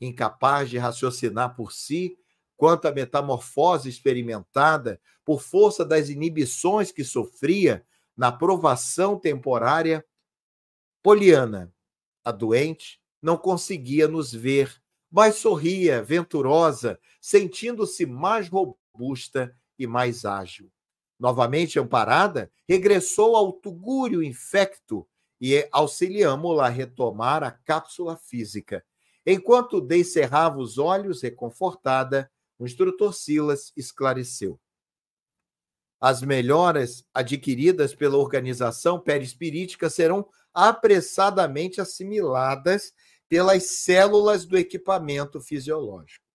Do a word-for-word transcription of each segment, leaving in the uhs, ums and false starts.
incapaz de raciocinar por si quanto à metamorfose experimentada por força das inibições que sofria na provação temporária, Poliana, a doente, não conseguia nos ver, mas sorria, venturosa, sentindo-se mais robusta e mais ágil. Novamente amparada, regressou ao tugúrio infecto e auxiliamo-la a retomar a cápsula física. Enquanto descerrava os olhos, reconfortada, o instrutor Silas esclareceu. As melhoras adquiridas pela organização perispirítica serão apressadamente assimiladas pelas células do equipamento fisiológico.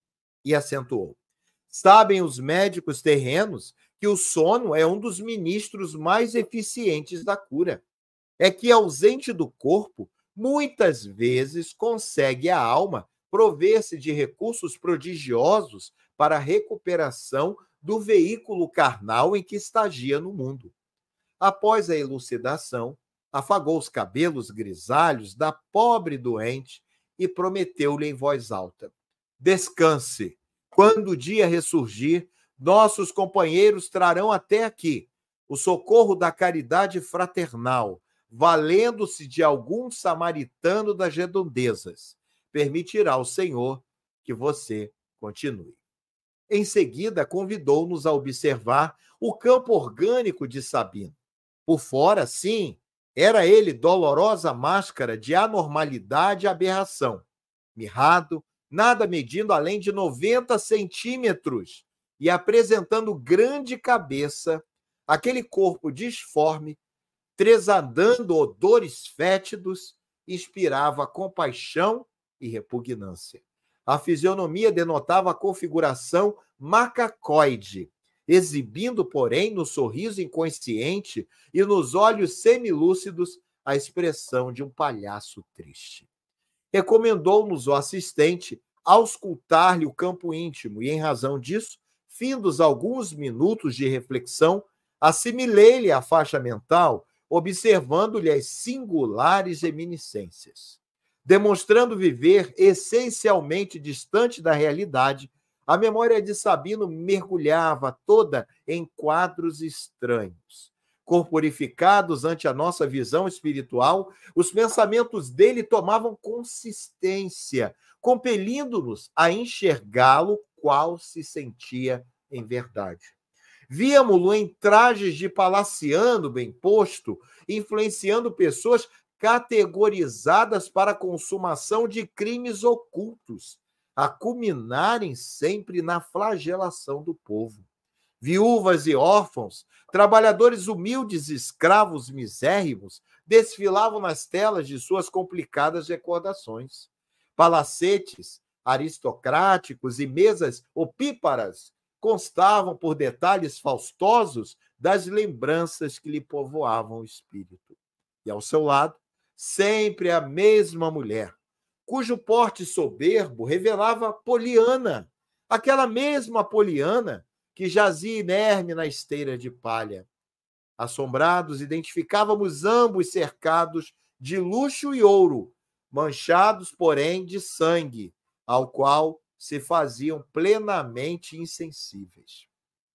E acentuou. Sabem os médicos terrenos que o sono é um dos ministros mais eficientes da cura. É que, ausente do corpo, muitas vezes consegue a alma prover-se de recursos prodigiosos para a recuperação do veículo carnal em que estagia no mundo. Após a elucidação, afagou os cabelos grisalhos da pobre doente e prometeu-lhe em voz alta: descanse. Quando o dia ressurgir, nossos companheiros trarão até aqui o socorro da caridade fraternal, valendo-se de algum samaritano das redondezas. Permitirá o Senhor que você continue. Em seguida, convidou-nos a observar o campo orgânico de Sabino. Por fora, sim, era ele dolorosa máscara de anormalidade e aberração. Mirrado, nada medindo além de noventa centímetros e apresentando grande cabeça, aquele corpo disforme, tresandando odores fétidos, inspirava compaixão e repugnância. A fisionomia denotava a configuração macacoide, exibindo, porém, no sorriso inconsciente e nos olhos semilúcidos a expressão de um palhaço triste. Recomendou-nos o assistente auscultar-lhe o campo íntimo e, em razão disso, findos alguns minutos de reflexão, assimilei-lhe a faixa mental, observando-lhe as singulares reminiscências. Demonstrando viver essencialmente distante da realidade, a memória de Sabino mergulhava toda em quadros estranhos. Corporificados ante a nossa visão espiritual, os pensamentos dele tomavam consistência, compelindo-nos a enxergá-lo qual se sentia em verdade. Víamo-lo em trajes de palaciano bem posto, influenciando pessoas categorizadas para a consumação de crimes ocultos, a culminarem sempre na flagelação do povo. Viúvas e órfãos, trabalhadores humildes e escravos misérrimos, desfilavam nas telas de suas complicadas recordações. Palacetes aristocráticos e mesas opíparas constavam por detalhes faustosos das lembranças que lhe povoavam o espírito. E ao seu lado, sempre a mesma mulher, cujo porte soberbo revelava Poliana, aquela mesma Poliana que jazia inerme na esteira de palha. Assombrados, identificávamos ambos cercados de luxo e ouro, manchados, porém, de sangue, ao qual se faziam plenamente insensíveis.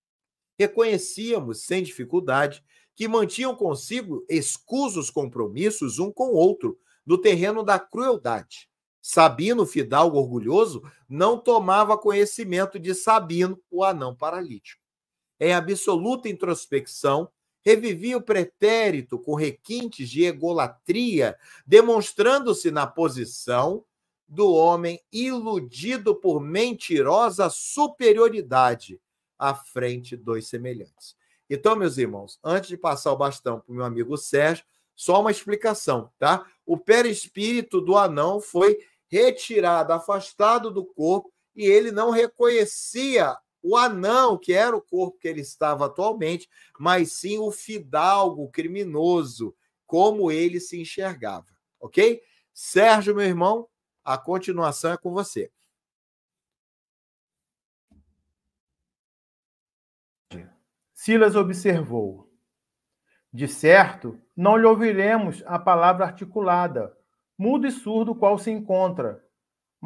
Reconhecíamos, sem dificuldade, que mantinham consigo escusos compromissos um com o outro no terreno da crueldade. Sabino, fidalgo orgulhoso, não tomava conhecimento de Sabino, o anão paralítico. Em absoluta introspecção, revivia o pretérito com requintes de egolatria, demonstrando-se na posição do homem iludido por mentirosa superioridade à frente dos semelhantes. Então, meus irmãos, antes de passar o bastão para o meu amigo Sérgio, só uma explicação, tá? O perispírito do anão foi retirado, afastado do corpo, e ele não reconhecia o anão, que era o corpo que ele estava atualmente, mas sim o fidalgo criminoso, como ele se enxergava, ok? Sérgio, meu irmão, a continuação é com você. Silas observou. De certo, não lhe ouviremos a palavra articulada, mudo e surdo qual se encontra,